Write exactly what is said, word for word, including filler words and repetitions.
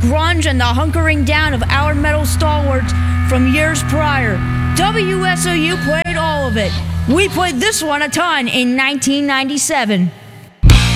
grunge and the hunkering down of our metal stalwarts from years prior. W S O U played all of it. We played this one a ton in nineteen ninety-seven.